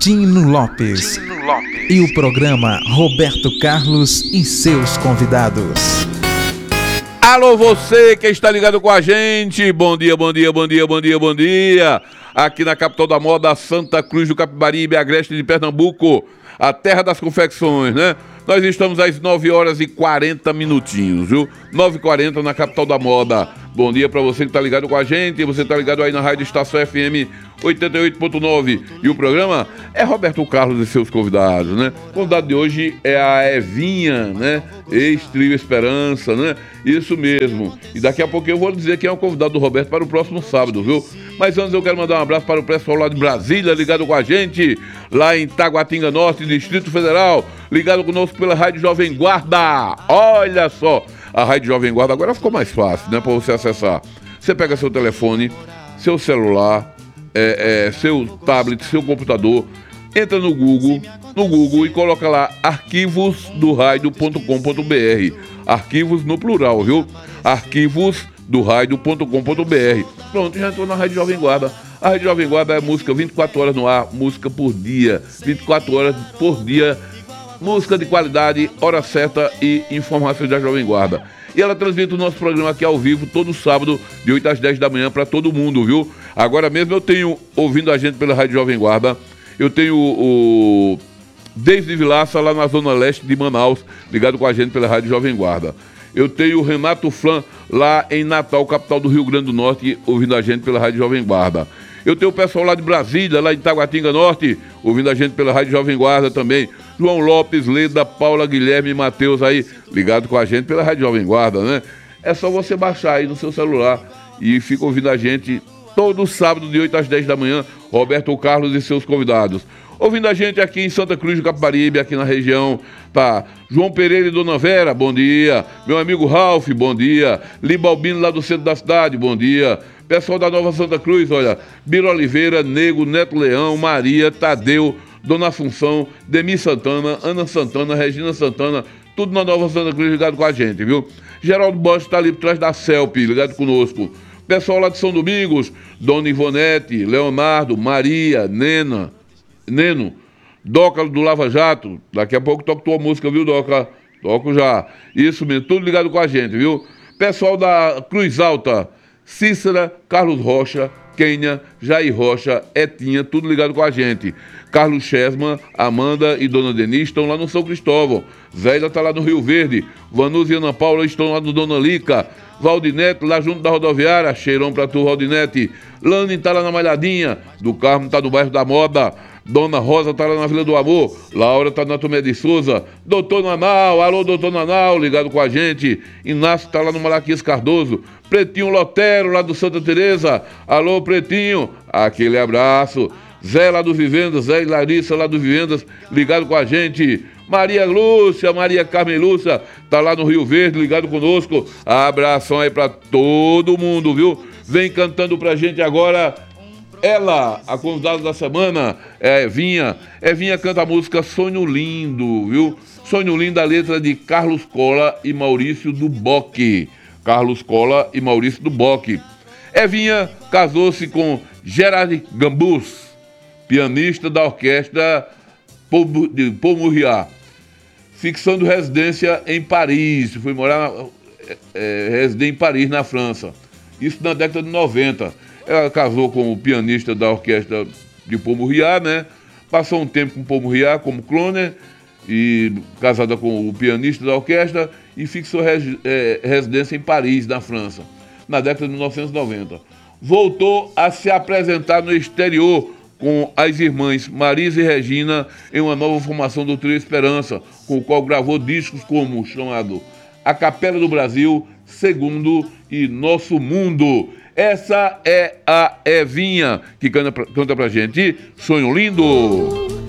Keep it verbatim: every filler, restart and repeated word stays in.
Tino Lopes. Tino Lopes. E o programa Roberto Carlos e seus convidados. Alô, você que está ligado com a gente. Bom dia, bom dia, bom dia, bom dia, bom dia. Aqui na capital da moda, Santa Cruz do Capibaribe, Agreste de Pernambuco, a terra das confecções, né? Nós estamos às nove horas e quarenta minutinhos, viu? nove e quarenta na capital da moda. Bom dia pra você que tá ligado com a gente. Você tá ligado aí na Rádio Estação F M oitenta e oito ponto nove. E o programa é Roberto Carlos e seus convidados, né? O convidado de hoje é a Evinha, né? Ex-Trio Esperança, né? Isso mesmo. E daqui a pouco eu vou dizer quem é o convidado do Roberto para o próximo sábado, viu? Mas antes eu quero mandar um abraço para o pessoal lá de Brasília, ligado com a gente, lá em Taguatinga Norte, Distrito Federal, ligado conosco pela Rádio Jovem Guarda. Olha só, a Rádio Jovem Guarda agora ficou mais fácil, né, para você acessar. Você pega seu telefone, seu celular, é, é, seu tablet, seu computador, entra no Google, no Google e coloca lá arquivos do rádio ponto com ponto b r. Arquivos no plural, viu? Arquivos do rádio ponto com ponto b r. Pronto, já entrou na Rádio Jovem Guarda. A Rádio Jovem Guarda é música vinte e quatro horas no ar, música por dia, vinte e quatro horas por dia, música de qualidade, hora certa e informações da Jovem Guarda. E ela transmite o nosso programa aqui ao vivo todo sábado, de oito às dez da manhã, para todo mundo, viu? Agora mesmo eu tenho, ouvindo a gente pela Rádio Jovem Guarda, eu tenho o David Vilaça lá na Zona Leste de Manaus, ligado com a gente pela Rádio Jovem Guarda. Eu tenho o Renato Flan lá em Natal, capital do Rio Grande do Norte, ouvindo a gente pela Rádio Jovem Guarda. Eu tenho o pessoal lá de Brasília, lá em Taguatinga Norte, ouvindo a gente pela Rádio Jovem Guarda também. João Lopes, Leda, Paula, Guilherme e Matheus aí, ligado com a gente pela Rádio Jovem Guarda, né? É só você baixar aí no seu celular e fica ouvindo a gente todo sábado de oito às dez da manhã, Roberto Carlos e seus convidados. Ouvindo a gente aqui em Santa Cruz do Capibaribe, aqui na região, tá? João Pereira e Dona Vera, bom dia. Meu amigo Ralph, bom dia. Libalbino lá do centro da cidade, bom dia. Pessoal da Nova Santa Cruz, olha, Biro Oliveira, Nego, Neto Leão, Maria, Tadeu, Dona Assunção, Demi Santana, Ana Santana, Regina Santana, tudo na Nova Santa Cruz ligado com a gente, viu? Geraldo Bosch tá ali por trás da Celp, ligado conosco. Pessoal lá de São Domingos, Dona Ivonete, Leonardo, Maria, Nena, Neno, Doca do Lava Jato, daqui a pouco toco tua música, viu, Doca? Toco já. Isso mesmo, tudo ligado com a gente, viu? Pessoal da Cruz Alta, Cícera, Carlos Rocha, Kênia, Jair Rocha, Etinha, tudo ligado com a gente. Carlos Chesman, Amanda e Dona Denise estão lá no São Cristóvão. Zélia tá lá no Rio Verde. Vanus e Ana Paula estão lá no Dona Lica. Valdinete lá junto da rodoviária. Cheirão pra tu, Valdinete. Lani tá lá na Malhadinha. Do Carmo tá no bairro da Moda. Dona Rosa tá lá na Vila do Amor. Laura tá na Tomé de Souza. Doutor Nanal, alô doutor Nanal, ligado com a gente. Inácio tá lá no Malaquias Cardoso. Pretinho Lotero lá do Santa Teresa. Alô Pretinho, aquele abraço. Zé lá do Vivendas, Zé e Larissa lá do Vivendas, ligado com a gente. Maria Lúcia, Maria Carmen Lúcia, tá lá no Rio Verde, ligado conosco. Abração aí pra todo mundo, viu? Vem cantando pra gente agora ela, a convidada da semana, é Evinha. Evinha canta a música Sonho Lindo, viu? Sonho Lindo, a letra de Carlos Cola e Maurício do Boque. Carlos Cola e Maurício do Boque. Evinha casou-se com Gerard Gambus, pianista da orquestra de Pomurriá, fixando residência em Paris. Foi morar é, é, residente em Paris, na França. Isso na década de noventa. Ela casou com o pianista da orquestra de Pomurriá, né? Passou um tempo com Pomurriá como cloner, e casada com o pianista da orquestra, e fixou res, é, residência em Paris, na França, na década de mil novecentos e noventa. Voltou a se apresentar no exterior com as irmãs Marisa e Regina em uma nova formação do Trio Esperança, com o qual gravou discos como chamado A Capela do Brasil, Segundo e Nosso Mundo. Essa é a Evinha, que canta pra, canta pra gente Sonho Lindo.